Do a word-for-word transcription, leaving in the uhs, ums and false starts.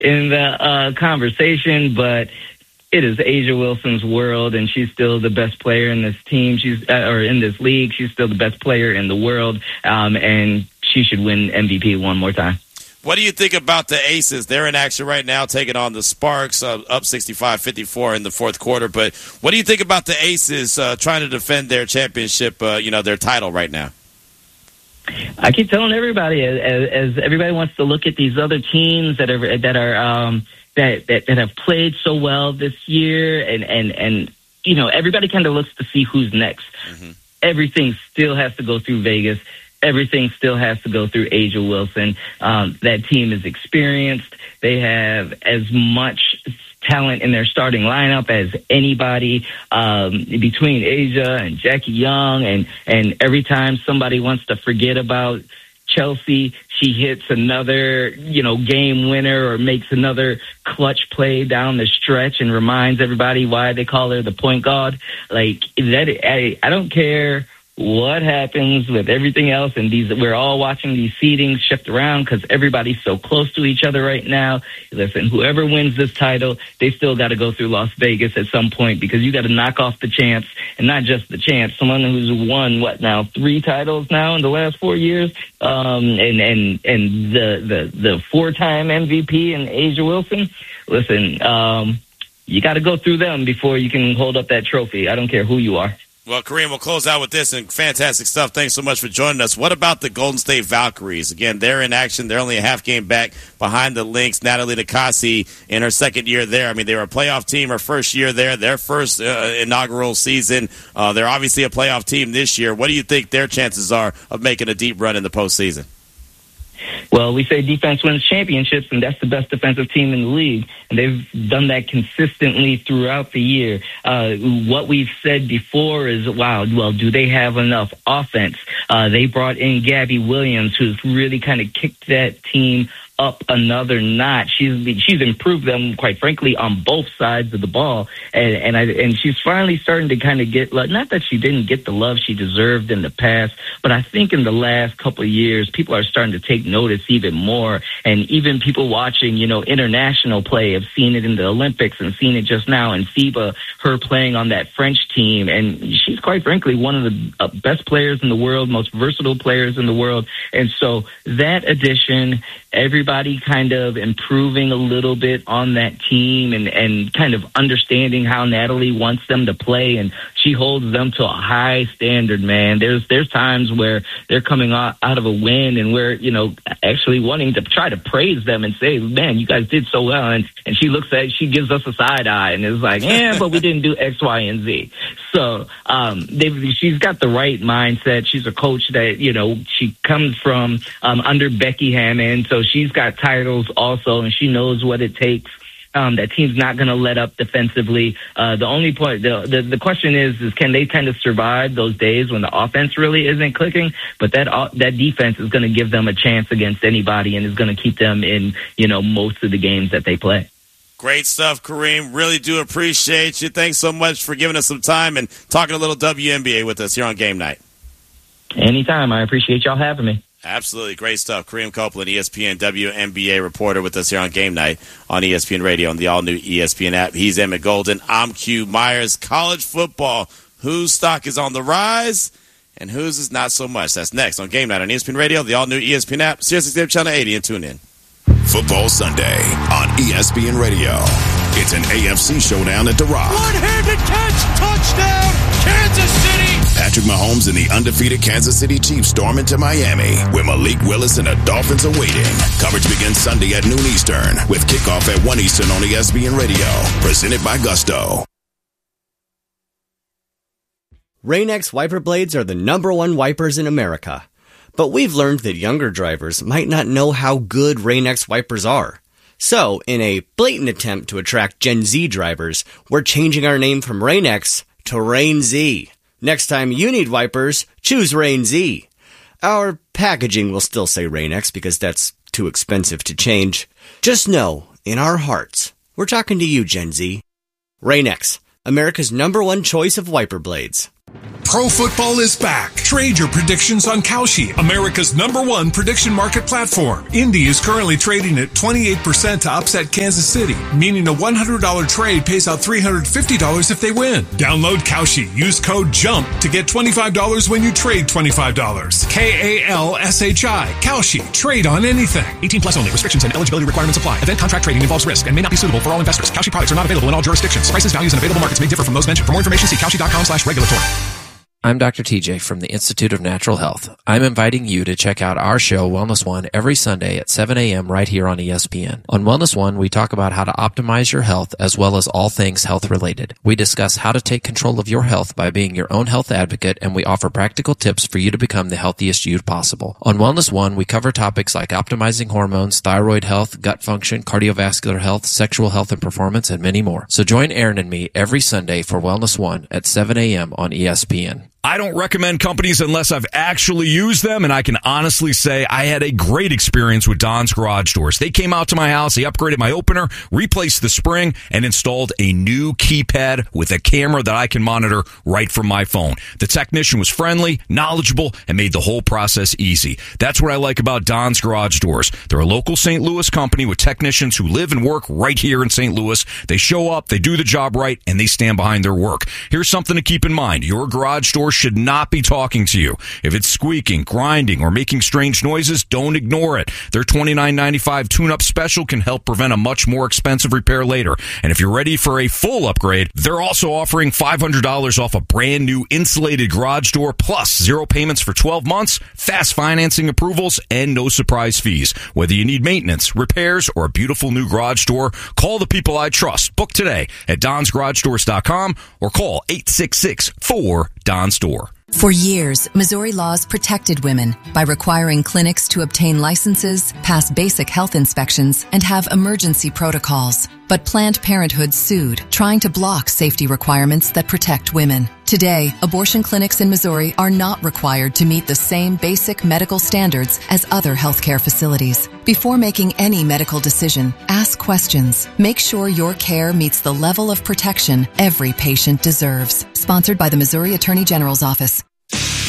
in the uh, conversation, but it is A'ja Wilson's world, and she's still the best player in this team. She's uh, or in this league. She's still the best player in the world, um, and she should win M V P one more time. What do you think about the Aces? They're in action right now, taking on the Sparks, uh, up sixty-five fifty-four in the fourth quarter. But what do you think about the Aces uh, trying to defend their championship, uh, you know, their title right now? I keep telling everybody, as, as everybody wants to look at these other teams that are that are um, that, that that have played so well this year, and and and you know, everybody kind of looks to see who's next. Mm-hmm. Everything still has to go through Vegas. Everything still has to go through A'ja Wilson. Um, that team is experienced. They have as much talent in their starting lineup as anybody, um, between A'ja and Jackie Young. And, and every time somebody wants to forget about Chelsea, she hits another, you know, game winner or makes another clutch play down the stretch and reminds everybody why they call her the point guard. Like that, I, I don't care what happens with everything else, and these we're all watching these seedings shift around because everybody's so close to each other right now. Listen, whoever wins this title, they still got to go through Las Vegas at some point, because you got to knock off the champs, and not just the champs, someone who's won what now three titles now in the last four years, um, and and and the the the four-time M V P and A'ja Wilson. Listen, um, you got to go through them before you can hold up that trophy. I don't care who you are. Well, Kareem, we'll close out with this, and fantastic stuff. Thanks so much for joining us. What about the Golden State Valkyries? Again, they're in action. They're only a half game back behind the Lynx. Natalie Nikasi in her second year there. I mean, they were a playoff team her first year there, their first uh, inaugural season. Uh, they're obviously a playoff team this year. What do you think their chances are of making a deep run in the postseason? Well, we say defense wins championships, and that's the best defensive team in the league, and they've done that consistently throughout the year. Uh, what we've said before is, wow, well, do they have enough offense? Uh, they brought in Gabby Williams, who's really kind of kicked that team up another notch. She's she's improved them, quite frankly, on both sides of the ball, and and, I, and she's finally starting to kind of get, not that she didn't get the love she deserved in the past, but I think in the last couple of years, people are starting to take notice even more, and even people watching, you know, international play have seen it in the Olympics and seen it just now in FIBA, her playing on that French team, and she's quite frankly one of the uh, best players in the world, most versatile players in the world, and so that addition, everybody kind of improving a little bit on that team, and, and kind of understanding how Natalie wants them to play, and she holds them to a high standard, man. There's there's times where they're coming out, out of a win, and we're, you know, actually wanting to try to praise them and say, man, you guys did so well, and, and she looks at, she gives us a side eye and is like, yeah, but we didn't do X, Y, and Z. So um, they've, she's got the right mindset. She's a coach that, you know, she comes from um, under Becky Hammond, so she's got titles also, and she knows what it takes. Um, that team's not going to let up defensively. Uh, the only point, the, the the question is, is can they kind of survive those days when the offense really isn't clicking? But that uh, that defense is going to give them a chance against anybody, and is going to keep them in, you know, most of the games that they play. Great stuff, Kareem. Really do appreciate you. Thanks so much for giving us some time and talking a little W N B A with us here on Game Night. Anytime. I appreciate y'all having me. Absolutely. Great stuff. Kareem Copeland, E S P N W N B A reporter with us here on Game Night on E S P N Radio and the all-new E S P N app. He's Emmett Golden. I'm Q Myers. College football. Whose stock is on the rise and whose is not so much? That's next on Game Night on E S P N Radio, the all-new E S P N app, SiriusXM Channel eighty, and tune in. Football Sunday on E S P N Radio. It's an A F C showdown at the Rock. One-handed catch, touchdown, Kansas City. Patrick Mahomes and the undefeated Kansas City Chiefs storm into Miami, where Malik Willis and the Dolphins are waiting. Coverage begins Sunday at noon Eastern, with kickoff at one Eastern on E S P N Radio. Presented by Gusto. Rain-X wiper blades are the number one wipers in America. But we've learned that younger drivers might not know how good Rain-X wipers are. So, in a blatant attempt to attract Gen Z drivers, we're changing our name from Rain-X to Rain-Z. Next time you need wipers, choose Rain-Z. Our packaging will still say Rain-X because that's too expensive to change. Just know, in our hearts, we're talking to you, Gen Z. Rain-X, America's number one choice of wiper blades. pro football is back. Trade your predictions on Kalshi, America's number one prediction market platform. Indy is currently trading at twenty-eight percent to upset Kansas City, meaning a one hundred dollars trade pays out three hundred fifty dollars if they win. Download Kalshi. Use code JUMP to get twenty-five dollars when you trade twenty-five dollars. K A L S H I. Kalshi. Trade on anything. eighteen plus only. Restrictions and eligibility requirements apply. Event contract trading involves risk and may not be suitable for all investors. Kalshi products are not available in all jurisdictions. Prices, values, and available markets may differ from those mentioned. For more information, see kalshi.com slash regulatory. I'm Doctor T J from the Institute of Natural Health. I'm inviting you to check out our show, Wellness One, every Sunday at seven a.m. right here on E S P N. On Wellness One, we talk about how to optimize your health as well as all things health related. We discuss how to take control of your health by being your own health advocate, and we offer practical tips for you to become the healthiest you possible. On Wellness One, we cover topics like optimizing hormones, thyroid health, gut function, cardiovascular health, sexual health and performance, and many more. So join Aaron and me every Sunday for Wellness One at seven a.m. on E S P N. I don't recommend companies unless I've actually used them, and I can honestly say I had a great experience with Don's Garage Doors. They came out to my house, they upgraded my opener, replaced the spring, and installed a new keypad with a camera that I can monitor right from my phone. The technician was friendly, knowledgeable, and made the whole process easy. That's what I like about Don's Garage Doors. They're a local Saint Louis company with technicians who live and work right here in Saint Louis. They show up, they do the job right, and they stand behind their work. Here's something to keep in mind. Your garage door should not be talking to you. If it's squeaking, grinding, or making strange noises, don't ignore it. Their twenty-nine ninety-five tune-up special can help prevent a much more expensive repair later. And if you're ready for a full upgrade, they're also offering five hundred dollars off a brand new insulated garage door, plus zero payments for twelve months, fast financing approvals, and no surprise fees. Whether you need maintenance, repairs, or a beautiful new garage door, call the people I trust. Book today at dons garage doors dot com or call eight six six, four, D O N S door. For years, Missouri laws protected women by requiring clinics to obtain licenses, pass basic health inspections, and have emergency protocols. But Planned Parenthood sued, trying to block safety requirements that protect women. Today, abortion clinics in Missouri are not required to meet the same basic medical standards as other healthcare facilities. Before making any medical decision, ask questions. Make sure your care meets the level of protection every patient deserves. Sponsored by the Missouri Attorney General's Office.